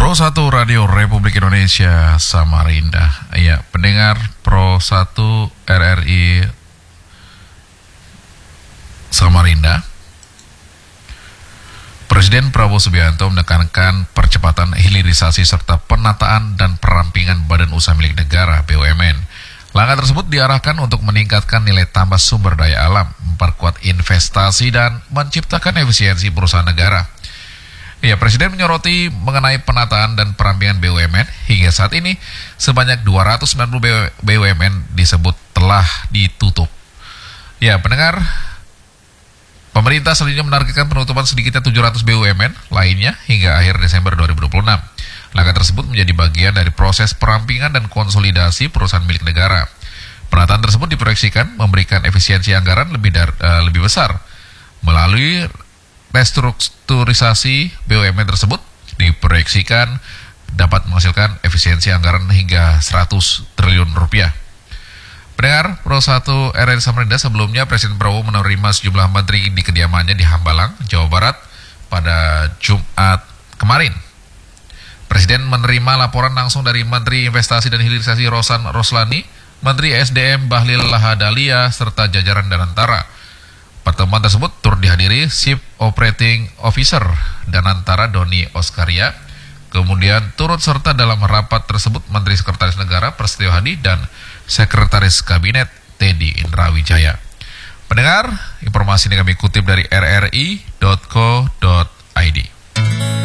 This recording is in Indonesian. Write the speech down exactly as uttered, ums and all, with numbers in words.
Pro satu Radio Republik Indonesia Samarinda. Ya, pendengar Pro satu R R I Samarinda. Presiden Prabowo Subianto menekankan percepatan hilirisasi serta penataan dan perampingan badan usaha milik negara B U M N. Langkah tersebut diarahkan untuk meningkatkan nilai tambah sumber daya alam, memperkuat investasi dan menciptakan efisiensi perusahaan negara. Ya, Presiden menyoroti mengenai penataan dan perampingan B U M N. Hingga saat ini sebanyak dua ratus sembilan puluh B U M N disebut telah ditutup. Ya, pendengar, pemerintah selanjutnya menargetkan penutupan sedikitnya tujuh ratus B U M N lainnya hingga akhir Desember dua ribu dua puluh enam. Langkah tersebut menjadi bagian dari proses perampingan dan konsolidasi perusahaan milik negara. Penataan tersebut diproyeksikan memberikan efisiensi anggaran lebih dar, uh, lebih besar melalui restrukturisasi B U M N tersebut diproyeksikan dapat menghasilkan efisiensi anggaran hingga seratus triliun rupiah. Pendengar Pro satu R R I Samarinda, sebelumnya Presiden Prabowo menerima sejumlah menteri di kediamannya di Hambalang, Jawa Barat pada Jumat kemarin. Presiden menerima laporan langsung dari Menteri Investasi dan Hilirisasi Rosan Roslani, Menteri S D M Bahlil Lahadalia, serta jajaran Danantara. Pertemuan tersebut turut dihadiri Chief Operating Officer Danantara Doni Oskaria. Kemudian turut serta dalam rapat tersebut Menteri Sekretaris Negara Prasetyo Hadi dan Sekretaris Kabinet Teddy Indrawijaya. Pendengar, informasi ini kami kutip dari r r i dot co dot i d.